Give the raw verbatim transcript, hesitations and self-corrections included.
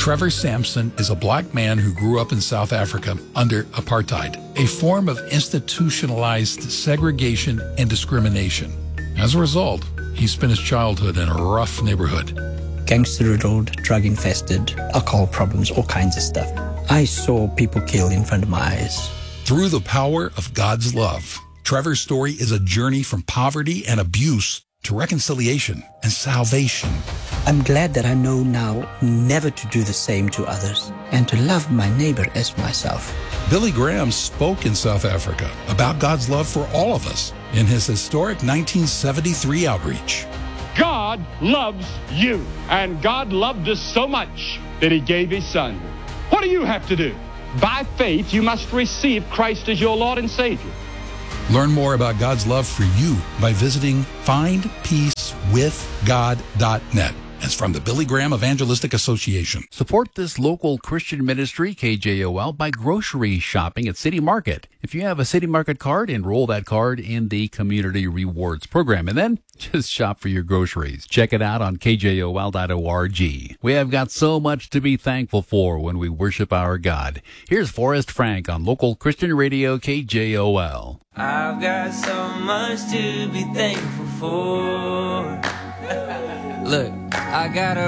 Trevor Sampson is a black man who grew up in South Africa under apartheid, a form of institutionalized segregation and discrimination. As a result, he spent his childhood in a rough neighborhood. Gangster-riddled, drug-infested, alcohol problems, all kinds of stuff. I saw people killed in front of my eyes. Through the power of God's love, Trevor's story is a journey from poverty and abuse to reconciliation and salvation. I'm glad that I know now never to do the same to others and to love my neighbor as myself. Billy Graham spoke in South Africa about God's love for all of us in his historic nineteen seventy-three outreach. God loves you, and God loved us so much that he gave his son. What do you have to do? By faith, you must receive Christ as your Lord and Savior. Learn more about God's love for you by visiting find peace with god dot net. It's from the Billy Graham Evangelistic Association. Support this local Christian ministry, K J O L, by grocery shopping at City Market. If you have a City Market card, enroll that card in the Community Rewards program, and then just shop for your groceries. Check it out on K J O L dot org. We have got so much to be thankful for when we worship our God. Here's Forrest Frank on local Christian radio K J O L. I've got so much to be thankful for. Look, I got a